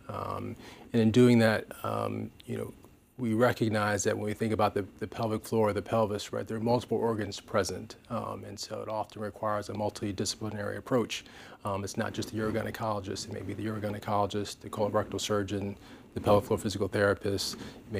And in doing that, we recognize that when we think about the pelvic floor, the pelvis, right, there are multiple organs present, and so it often requires a multidisciplinary approach. It's not just the urogynecologist; it may be the urogynecologist, the colorectal surgeon, the pelvic floor physical therapist,